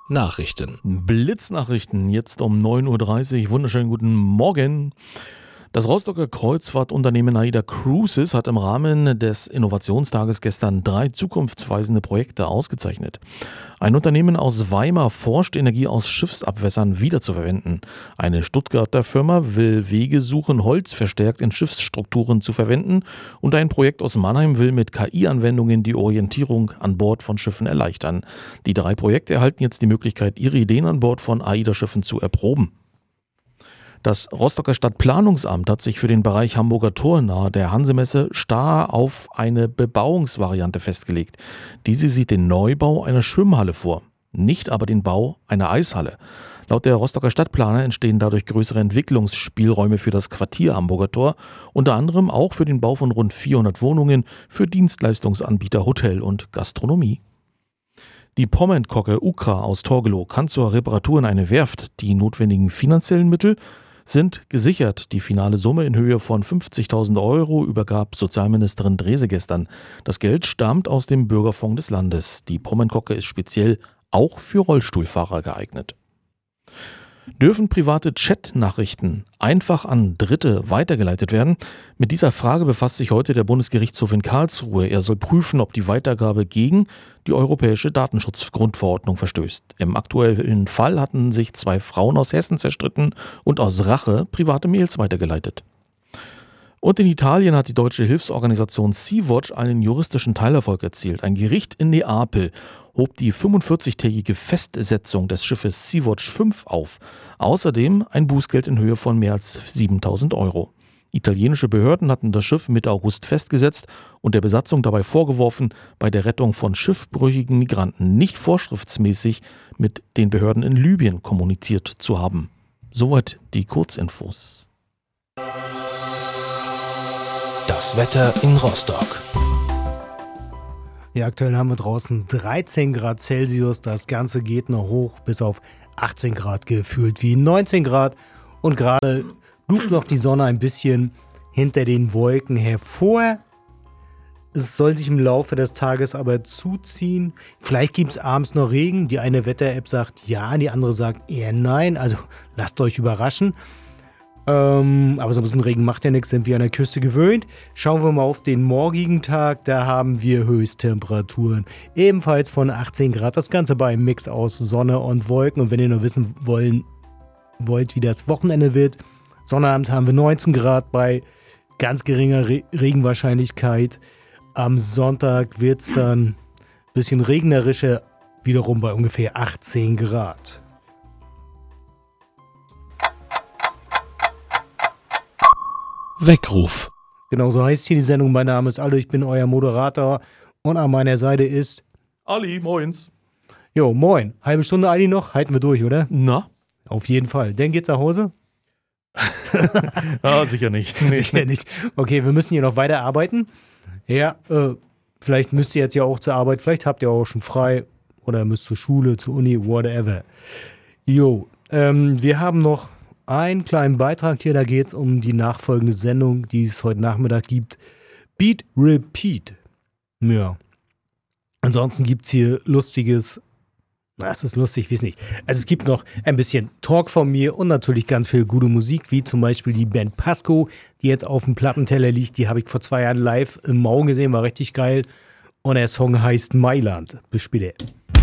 Nachrichten. Blitznachrichten, jetzt um 9.30 Uhr. Wunderschönen guten Morgen. Das Rostocker Kreuzfahrtunternehmen AIDA Cruises hat im Rahmen des Innovationstages gestern 3 zukunftsweisende Projekte ausgezeichnet. Ein Unternehmen aus Weimar forscht, Energie aus Schiffsabwässern wiederzuverwenden. Eine Stuttgarter Firma will Wege suchen, Holz verstärkt in Schiffsstrukturen zu verwenden. Und ein Projekt aus Mannheim will mit KI-Anwendungen die Orientierung an Bord von Schiffen erleichtern. Die 3 Projekte erhalten jetzt die Möglichkeit, ihre Ideen an Bord von AIDA-Schiffen zu erproben. Das Rostocker Stadtplanungsamt hat sich für den Bereich Hamburger Tor nahe der Hansemesse starr auf eine Bebauungsvariante festgelegt. Diese sieht den Neubau einer Schwimmhalle vor, nicht aber den Bau einer Eishalle. Laut der Rostocker Stadtplaner entstehen dadurch größere Entwicklungsspielräume für das Quartier Hamburger Tor, unter anderem auch für den Bau von rund 400 Wohnungen für Dienstleistungsanbieter Hotel und Gastronomie. Die Pommenkokke Ukra aus Torgelow kann zur Reparatur in eine Werft. Die notwendigen finanziellen Mittel sind gesichert. Die finale Summe in Höhe von 50.000 € übergab Sozialministerin Drese gestern. Das Geld stammt aus dem Bürgerfonds des Landes. Die Pommenkocke ist speziell auch für Rollstuhlfahrer geeignet. Dürfen private Chat-Nachrichten einfach an Dritte weitergeleitet werden? Mit dieser Frage befasst sich heute der Bundesgerichtshof in Karlsruhe. Er soll prüfen, ob die Weitergabe gegen die Europäische Datenschutzgrundverordnung verstößt. Im aktuellen Fall hatten sich 2 Frauen aus Hessen zerstritten und aus Rache private Mails weitergeleitet. Und in Italien hat die deutsche Hilfsorganisation Sea-Watch einen juristischen Teilerfolg erzielt. Ein Gericht in Neapel hob die 45-tägige Festsetzung des Schiffes Sea-Watch 5 auf. Außerdem ein Bußgeld in Höhe von mehr als 7.000 €. Italienische Behörden hatten das Schiff Mitte August festgesetzt und der Besatzung dabei vorgeworfen, bei der Rettung von schiffbrüchigen Migranten nicht vorschriftsmäßig mit den Behörden in Libyen kommuniziert zu haben. Soweit die Kurzinfos. Das Wetter in Rostock. Ja, aktuell haben wir draußen 13 Grad Celsius. Das Ganze geht noch hoch bis auf 18 Grad, gefühlt wie 19 Grad. Und gerade lugt noch die Sonne ein bisschen hinter den Wolken hervor. Es soll sich im Laufe des Tages aber zuziehen. Vielleicht gibt es abends noch Regen. Die eine Wetter-App sagt ja, die andere sagt eher nein. Also lasst euch überraschen. Aber so ein bisschen Regen macht ja nichts, sind wir an der Küste gewöhnt. Schauen wir mal auf den morgigen Tag, da haben wir Höchsttemperaturen ebenfalls von 18 Grad. Das Ganze bei einem Mix aus Sonne und Wolken. Und wenn ihr nur wissen wollt, wie das Wochenende wird, Sonnabend haben wir 19 Grad bei ganz geringer Regenwahrscheinlichkeit. Am Sonntag wird es dann ein bisschen regnerischer, wiederum bei ungefähr 18 Grad. Weckruf. Genau so heißt hier die Sendung. Mein Name ist Aldo, ich bin euer Moderator und an meiner Seite ist Ali, moins. Jo, moin. Halbe Stunde Ali noch, halten wir durch, oder? Na? Auf jeden Fall. Dann geht's nach Hause? Sicher nicht. Sicher nicht. Okay, wir müssen hier noch weiter arbeiten. Ja, vielleicht müsst ihr jetzt ja auch zur Arbeit, vielleicht habt ihr auch schon frei oder müsst zur Schule, zur Uni, whatever. Jo, wir haben noch einen kleinen Beitrag hier, da geht es um die nachfolgende Sendung, die es heute Nachmittag gibt. Beat Repeat. Ja. Ansonsten gibt es hier lustiges, es ist lustig, ich weiß nicht. Also es gibt noch ein bisschen Talk von mir und natürlich ganz viel gute Musik, wie zum Beispiel die Band Pasco, die jetzt auf dem Plattenteller liegt. Die habe ich vor 2 Jahren live im Mau gesehen, war richtig geil. Und der Song heißt Mailand. Bis später.